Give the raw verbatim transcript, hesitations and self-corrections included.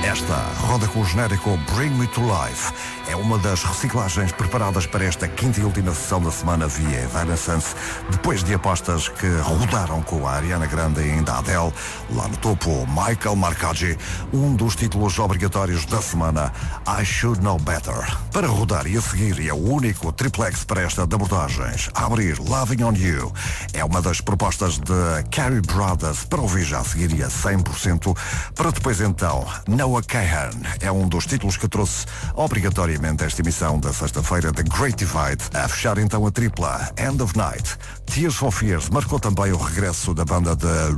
Esta roda com o genérico Bring Me to Life é uma das reciclagens preparadas para esta quinta e última sessão da semana via Evanescence, depois de apostas que rodaram com a Ariana Grande e ainda a Adele. Lá no topo, Michael Marcaggi, um dos títulos obrigatórios da semana, I Should Know Better. Para rodar e a seguir, é o único triplex para esta de abordagens. A abrir, Loving on You, é uma das propostas de Carrie Brothers para ouvir já a seguir e a cem por cento. Para depois então, Noah Kahan, é um dos títulos que trouxe obrigatoriamente esta emissão da sexta-feira de Great Divide. A fechar então a tripla End of Night, Tears for Fears marcou também o regresso da banda de